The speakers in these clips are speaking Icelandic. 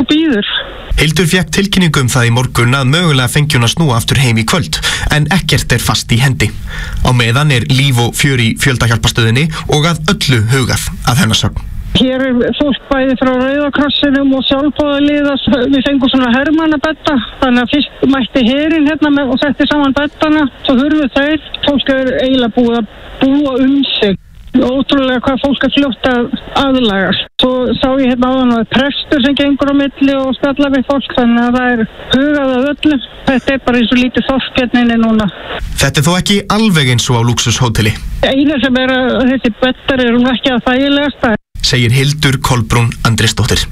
bíður. Hildur fékk tilkynningu það í morgun að mögulega fengi hún að snúa aftur heim í kvöld, en ekkert fast í hendi. Á meðan líf og fjör í Fjöldahjálparstöðinni og að öllu hugað að hennar sögn. Hér fólk bæði frá Rauða krossinum og sjálfboðaliða. Við fengum svona hermannabedda, þannig að fyrst mætti herinn hérna og setti saman beddana, svo hurfu þeir. Fólk eiginlega búið að búa sig. Ótrúlega hvað fólk fljótt að aðlagast. Svo sá ég hérna áðan að prestur sem gengur á milli og spjallar við fólk, þannig að það hugað að öllu. Þetta bara eins og lítið þorsketninni núna. Þetta þó ekki alveg eins og á lúxushóteli. Eina sem að þessi beddar nú ekki að þægilegasta, segir Hildur Kolbrún Andrésdóttir.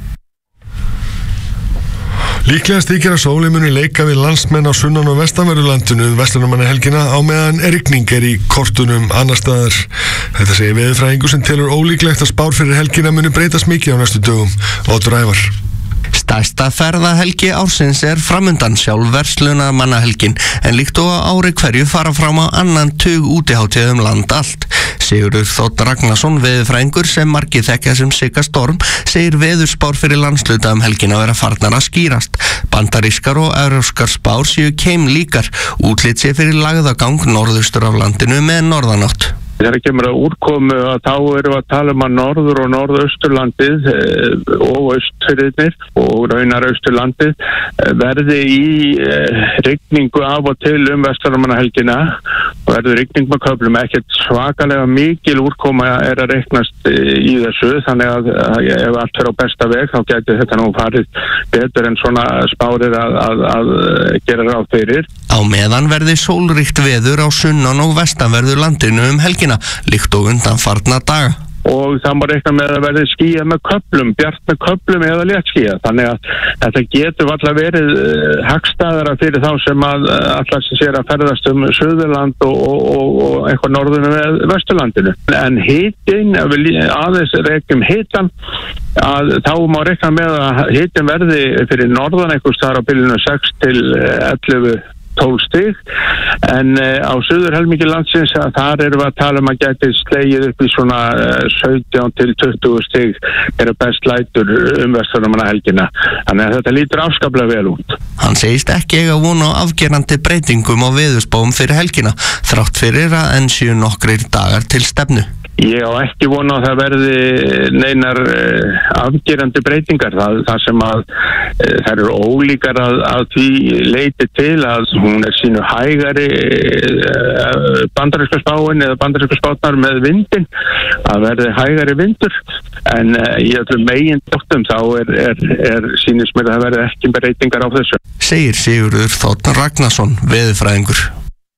Líklegast þykir að sólin muni leika við landsmenn á sunnan- og vestanverðurlandinu verslunarmannahelgina á meðan rigning í kortunum annar staðar. Þetta segir veðurfræðingur sem telur ólíklegt að spár fyrir helgina muni breytast mikið á næstu dögum. Oddur Ævar. Stærsta ferðahelgi ársins framundan, sjálf verslunarmannahelgin, en líkt og á ári hverju fara fram á annan tug útihátíð land allt. Sigurður Þótt Ragnarsson, veðurfræðingur sem margir þekkja sem Sigga Storm, segir veðurspár fyrir landshluta helgina að vera farnar að skýrast. Bandarískar og evrópskar spár séu keimlíkar, útlit sé fyrir lagðagang norðaustur af landinu með norðanátt. Þegar kemur að úrkomu að þá erum við að tala að norður- og norðausturlandið og austfirðirnir og raunar austurlandið verði í rigningu af og til verslunarmannahelgina og verður rigning með köflum. Ekkert svakalega mikil úrkoma að reiknast í þessu, þannig að ef allt fer á besta veg þá gæti þetta nú farið betur en svona spárir að gera ráð fyrir. Á meðan verði sólríkt veður á sunnan- og vestanverðu landinu helgina, líkt og undanfarna daga. Og það má reikna með að verði skýjað með köflum, bjart með köflum eða léttskýjað. Þannig að þetta getur alltaf verið hagstæðara fyrir þá sem að alltaf sér að ferðast Suðurland og eitthvað norðinu með Vesturlandinu. En hitinn, aðeins reikjum hitan, að þá má reikna með að hitinn verði fyrir norðan einhvers þar á bilinu 6 til 11 12 stig, en á suðurhelmingi landsins þar erum við að tala að gæti slegið upp í svona 17 til 20 stig best lætur verslunarmannahelgina. Þannig að þetta lítur afskaplega vel út. Hann segist ekki eiga von á afgerandi breytingum á veðurspám fyrir helgina, þrátt fyrir að enn séu nokkrir dagar til stefnu. Ég á ekki von á það verði neinar afgerandi breytingar. Það sem að það eru ólíkar að því leiti til að hún sínu hægari bandaríska spáin eða bandaríska spátnar með vindin, að verði hægari vindur, en í öllum megin dóttum þá sýnist mér að það verði ekki breytingar á þessu. Segir Sigurður Þótt Ragnarsson, veðurfræðingur.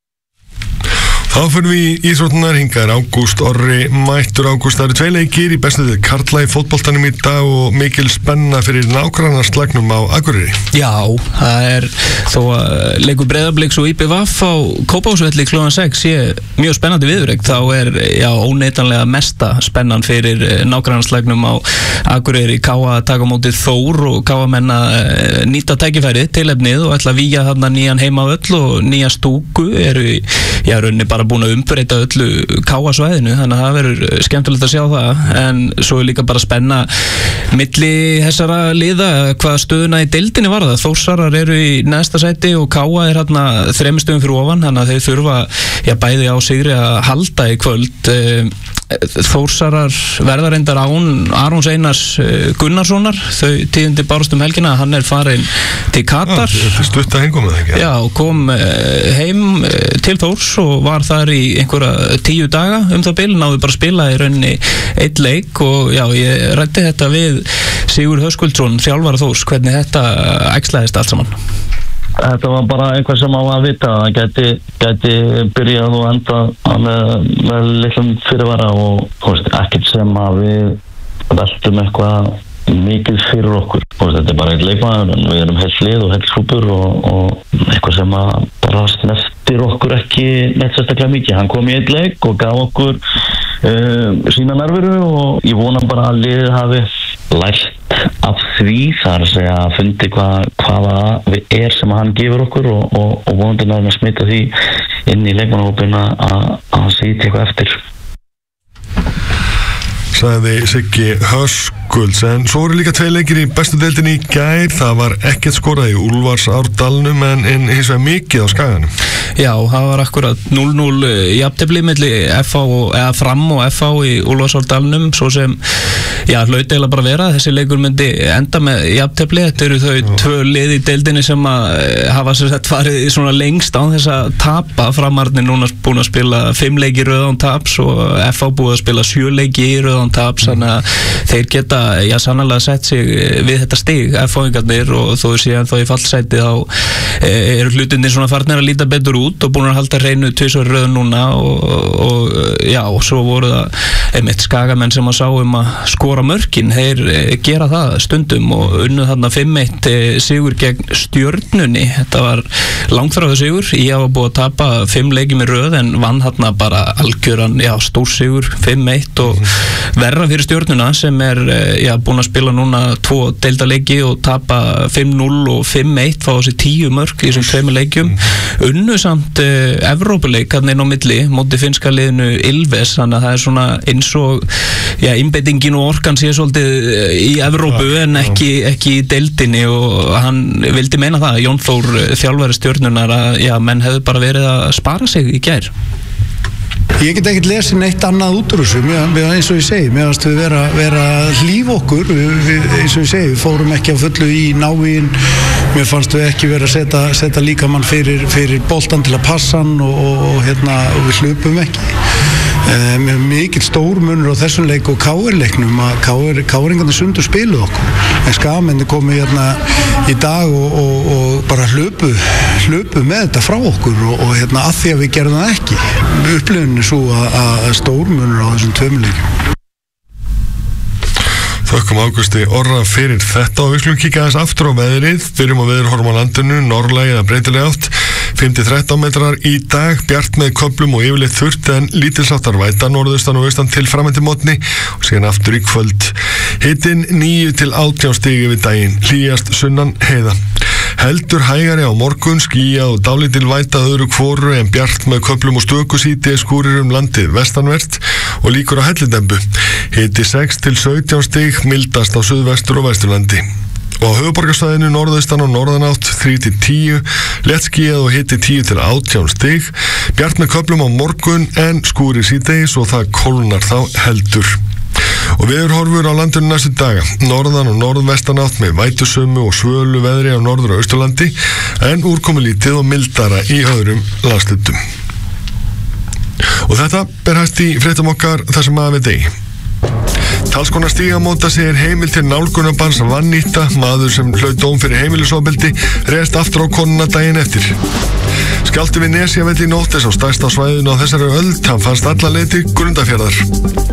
Þá fyrir við í íþróttirnar, hingað Ágúst Orri mættur. Ágúst, það eru 2 leikir í bestu deild karla í fótboltanum í dag og mikil spenna fyrir nágrannaslagnum á Akureyri. Já, það þó að leikur Breiðabliks og IBVF á Kópavogsvelli klukkan 6 sé mjög spennandi viðureign, þá óneitanlega mesta spennan fyrir nágrannaslagnum á Akureyri. Káa að taka á móti Þór og Káa menn að nýta tækifærið, tilefnið og ætla að vígja þarna nýjan heimavöll og nýja stúku, rauninni bara búin að umbreyta öllu Káa-svæðinu, þannig að það verður skemmtilegt að sjá það. En svo líka bara spenna milli þessara liða hvað stöðuna í deildinni varða. Þórsarar eru í neðsta sæti og Káa hérna 3 stöðum fyrir ofan, þannig að þeir þurfa bæði á sigri að halda í kvöld. Þórsarar verða reyndar án Arons Einars Gunnarssonar, þau tíðindi bárust helgina, hann farin til Katar. Stutta heimkomið það ekki? Já, kom heim til Þórs og var þar í einhverja 10 daga það bil, náðu bara að spila í rauninni 1 leik og ég ræddi þetta við Sigurð Höskuldsson, þjálfara Þórs, hvernig þetta æxlaðist allt saman. Þetta var bara eitthvað sem á að vita, það gæti byrjað og enda með litlum fyrirvara og ekkert sem að við veltum eitthvað mikið fyrir okkur. Þetta bara einn leikmaður, en við erum heilt lið og heilt klúbbur og eitthvað sem að bara snertir okkur ekki neitt sérstaklega mikið. Hann kom í einn leik og gaf okkur sína nærveru og ég vona bara að liðið hafi lært af því, þar að segja að fundi hvaða við sem hann gefur okkur og vonandi náðum að smita því inn í leikmannahópinn að sýta eitthvað eftir. Sagði Siggi Hösk gulds. En svo voru líka 2 leikir í bestu deildinni í gær. Það var ekkert skorað í Úlfarsárdalnum en hins vegar mikið á Skaganum. Já, það var akkurat 0-0 jafntefli milli Fram og FH í Úlfarsárdalnum, svo sem hlaut eiginlega bara vera þessi leikur myndi enda með jafntefli. Þetta eru þau 2 lið í deildinni sem að hafa sér sett farið svona lengst án þess að tapa. Framarnir núna búin að spila 5 leiki röð án taps og FH búið að spila 7 leiki í röð án taps, þannig að þeir geta sannarlega sett sig við þetta stig FH-ingarnir, og þó séu ennþá í fallsæti þá eru hlutinir svona farnir að líta betur út og búin að halda hreinu 2 röð núna og svo voru það einmitt Skagamenn sem að sá að skora mörkin. Þeir gera það stundum og unnu þarna 5-1 sigur gegn Stjörnunni. Þetta var langþráður sigur. Ég hafa búið að tapa 5 leiki með röð en vann þarna bara algjöran stór sigur 5-1 og verra fyrir Stjörnuna sem er búin að spila núna 2 deildarleiki og tapa 5-0 og 5-1, fá þessi 10 mörk í þessum 2 leikjum. Unnu samt Evrópuleik hann inn á milli móti finnska liðinu Ilves, þannig að það er svona eins og innbeitingin og orkan sé svolítið í Evrópu en ekki í deildinni, og hann vildi meina það, Jón Þór þjálfari Stjörnunar, að menn hefðu bara verið að spara sig í gær. Ég get ekkert lesið neitt annað út úr þessu, eins og ég segi, mér fannst við vera hlíf okkur, eins og ég segi, við fórum ekki á fullu í návín, mér fannst við ekki vera að setja líkamann fyrir boltan til að passa hann og við hlupum ekki. Með mikill stór munur á þessum leik og KR-leiknum að KR-ingarnir sundur spiluð okkur, en Skagamenn komu í dag og bara hlupu með þetta frá okkur og að því að við gerðum það ekki. Upplifunin er svo að stór munur á þessum 2 leikum. Þökkum Ágústi Orra fyrir þetta og við skulum kíkja aðeins aftur á veðrið. Byrjum á veðurhorfum á landinu, norðlæg eða breytileg átt, 5-13 metrar í dag, bjart með köflum og yfirleitt þurrt en lítilsháttar væta norðaustan og austan til frameftir morgni og síðan aftur í kvöld. Hitinn 9-18 stig yfir daginn, hlýjast sunnan heiða. Heldur hægari á morgun, skýjað og dálítil væta öðru hvoru en bjart með köflum og stökusíti skúrir landið vestanvert og líkur á hellidembu. Hiti 6-17 stig, mildast á suðvestur og vesturlandi. Og á höfuðborgarsvæðinu norðaustan og norðanátt 3-10, léttskýjað og hiti 10-18 stig, bjart með köflum á morgun en skúrir síðdegis og það kólnar þá heldur. Og veðurhorfur á landinu næstu daga, norðan og norðvestanátt með vætusömu og svölu veðri á norður og austurlandi en úrkomulítið og mildara í öðrum landshlutum. Og þetta ber hæst í fréttum okkar þar sem að við degi. Talskona Stígamóta segir heimil til nálgunarbanns vannýtta. Maður sem hlaut dóm fyrir heimilisofbeldi réðst aftur á konuna daginn eftir. Skjálfti við Nesjavelli í nótt á stærsta svæðinu á þessari öld. Hann fannst alla leið til Grundarfjarðar.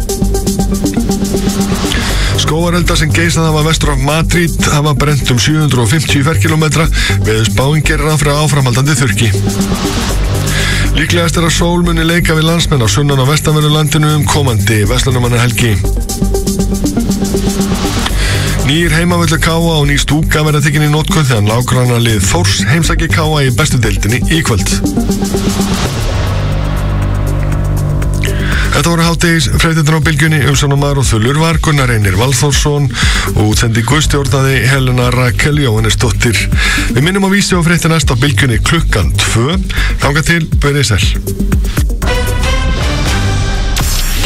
Skógareldar sem geisað hafa vestur af Madrid hafa brennt 750 ferkilometra. Veðurspáin gerir ráð fyrir áframhaldandi þurrki. Líklegast er að sól muni leika við landsmenn á sunnan og vestanverðu landinu komandi verslunarmannahelgi. Nýr heimavöllur KA og ný stúka verða tekin í notkun þegar nágrannalið Þórs heimsækir KA í bestu deildinni í kvöld. Þetta voru hádegisfréttirnar á Bylgjunni, umsjónarmaður og þullur var Gunnar Reynir Valþórsson og útsendingu stjórnaði Helena Rakel Jóhannesdóttir. Við minnum á vísi og fréttir næst á Bylgjunni klukkan 2. Þangað til, verið sæl.